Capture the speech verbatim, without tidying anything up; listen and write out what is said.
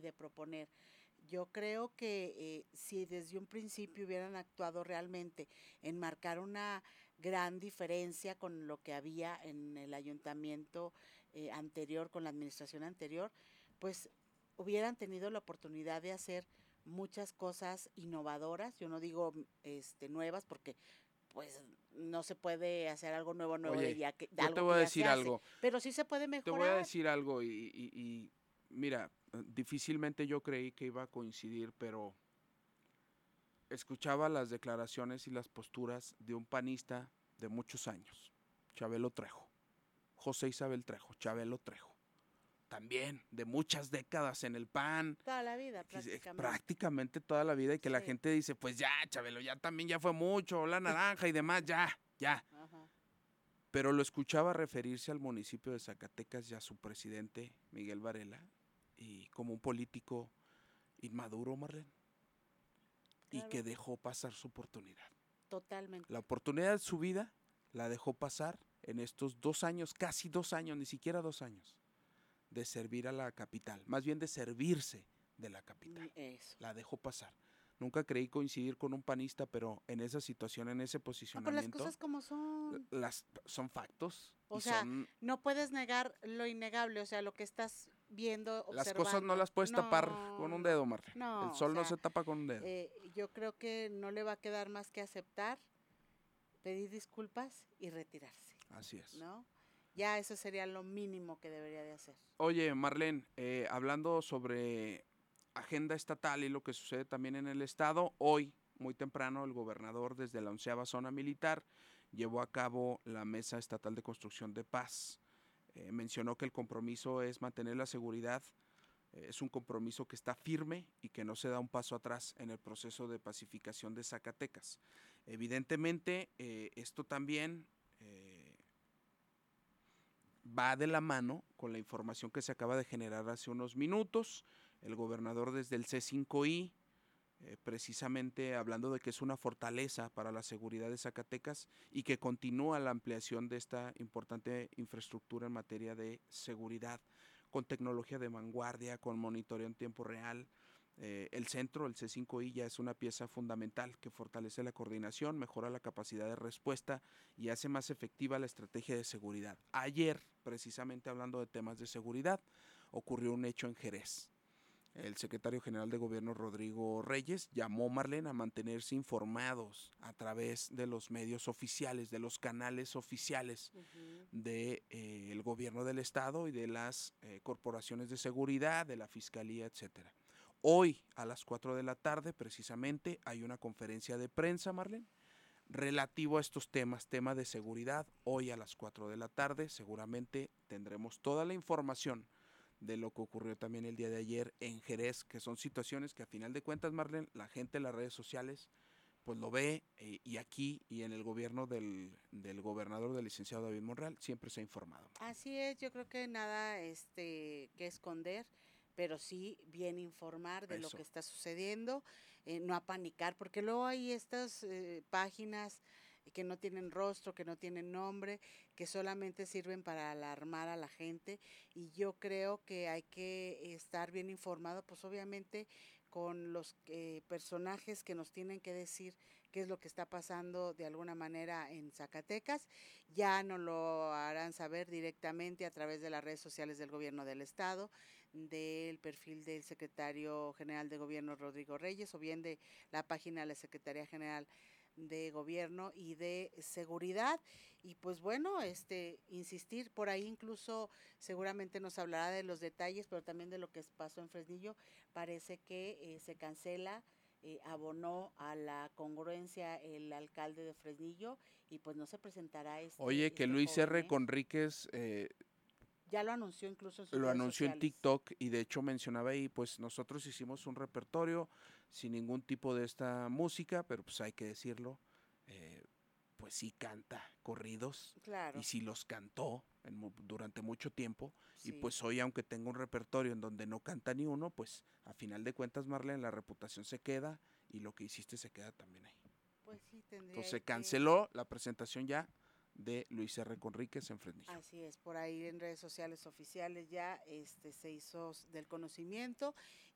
de proponer. Yo creo que eh, si desde un principio hubieran actuado realmente en marcar una gran diferencia con lo que había en el ayuntamiento eh, anterior, con la administración anterior, pues hubieran tenido la oportunidad de hacer muchas cosas innovadoras. Yo no digo este nuevas porque pues no se puede hacer algo nuevo nuevo de Oye, ya que de yo te algo voy que a ya se decir hace, algo. pero sí se puede Te voy a mejorar. decir algo y, y- y, mira, difícilmente yo creí que iba a coincidir, pero escuchaba las declaraciones y las posturas de un panista de muchos años, Chabelo Trejo, José Isabel Trejo, Chabelo Trejo, también de muchas décadas en el P A N, Toda la vida que- prácticamente. prácticamente toda la vida, y que la Sí. gente dice, pues ya, Chabelo, ya también ya fue mucho, la naranja y demás, ya, ya. Ajá. Pero lo escuchaba referirse al municipio de Zacatecas y a su presidente, Miguel Varela, y como un político inmaduro, Marlene, y Claro, que dejó pasar su oportunidad. totalmente. La oportunidad de su vida la dejó pasar en estos dos años, casi dos años, ni siquiera dos años, de servir a la capital, más bien de servirse de la capital. Eso. La dejó pasar. Nunca creí coincidir con un panista, pero en esa situación, en ese No, pero las posicionamiento, cosas como son. las, son factos O y sea, son... no puedes negar lo innegable, o sea, lo que estás viendo, Las cosas no observando. las puedes tapar con No, un no, dedo, Marlene. El no, o sol no sea, se tapa con un dedo. eh, yo creo que no le va a quedar más que aceptar, pedir disculpas y retirarse, Así es. ¿no? Ya eso sería lo mínimo que debería de hacer. Oye, Marlene, eh, hablando sobre agenda estatal y lo que sucede también en el estado, hoy, muy temprano, el gobernador desde la onceava zona militar llevó a cabo la Mesa Estatal de Construcción de Paz. Eh, mencionó que el compromiso es mantener la seguridad, eh, es un compromiso que está firme y que no se da un paso atrás en el proceso de pacificación de Zacatecas. Evidentemente, eh, esto también... Eh, va de la mano con la información que se acaba de generar hace unos minutos. El gobernador desde el C cinco I, eh, precisamente hablando de que es una fortaleza para la seguridad de Zacatecas y que continúa la ampliación de esta importante infraestructura en materia de seguridad, con tecnología de vanguardia, con monitoreo en tiempo real. Eh, el centro, el C cinco I, ya es una pieza fundamental que fortalece la coordinación, mejora la capacidad de respuesta y hace más efectiva la estrategia de seguridad. Ayer, precisamente hablando de temas de seguridad, ocurrió un hecho en Jerez. El secretario general de gobierno, Rodrigo Reyes, llamó, Marlene, a mantenerse informados a través de los medios oficiales, de los canales oficiales uh-huh. del de, eh, gobierno del estado y de las eh, corporaciones de seguridad, de la fiscalía, etcétera. Hoy a las cuatro de la tarde precisamente hay una conferencia de prensa, Marlene, relativo a estos temas, tema de seguridad. Hoy a las cuatro de la tarde seguramente tendremos toda la información de lo que ocurrió también el día de ayer en Jerez, que son situaciones que a final de cuentas, Marlene, la gente en las redes sociales pues lo ve, eh, y aquí y en el gobierno del, del gobernador, del licenciado David Monreal, siempre se ha informado. Así es, yo creo que nada este que esconder, pero sí bien informar de Eso. Lo que está sucediendo, eh, no apanicar, porque luego hay estas eh, páginas que no tienen rostro, que no tienen nombre, que solamente sirven para alarmar a la gente, y yo creo que hay que estar bien informado, pues obviamente con los eh, personajes que nos tienen que decir qué es lo que está pasando de alguna manera en Zacatecas. Ya nos lo harán saber directamente a través de las redes sociales del gobierno del estado, del perfil del secretario general de gobierno Rodrigo Reyes, o bien de la página de la Secretaría General de Gobierno y de Seguridad. Y pues bueno, este insistir por ahí, incluso seguramente nos hablará de los detalles, pero también de lo que pasó en Fresnillo. Parece que eh, se cancela, eh, abonó a la congruencia el alcalde de Fresnillo y pues no se presentará este. Oye, que este Luis joven, R. ¿eh? Conríquez eh, ya lo anunció incluso en sus lo redes anunció sociales. en TikTok, y de hecho mencionaba ahí, pues nosotros hicimos un repertorio sin ningún tipo de esta música, pero pues hay que decirlo, eh, pues sí canta corridos, claro. Y sí los cantó en, durante mucho tiempo, sí. Y pues hoy, aunque tenga un repertorio en donde no canta ni uno, pues a final de cuentas, Marlene, la reputación se queda y lo que hiciste se queda también ahí. Pues sí, tendría Entonces se que... canceló la presentación ya de Luis R. Conríquez en Fresnillo. Así es, por ahí en redes sociales oficiales ya este se hizo del conocimiento,